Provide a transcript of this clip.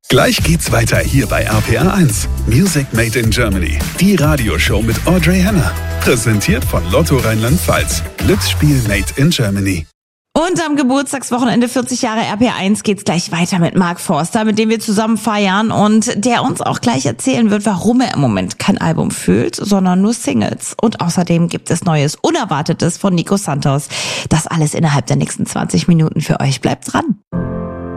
Gleich geht's weiter hier bei RPR1. Music Made in Germany. Die Radioshow mit Audrey Henner. Präsentiert von Lotto Rheinland-Pfalz. Glücksspiel Made in Germany. Und am Geburtstagswochenende 40 Jahre RPR1 geht's gleich weiter mit Mark Forster, mit dem wir zusammen feiern und der uns auch gleich erzählen wird, warum er im Moment kein Album fühlt, sondern nur Singles. Und außerdem gibt es Neues, Unerwartetes von Nico Santos. Das alles innerhalb der nächsten 20 Minuten für euch. Bleibt dran.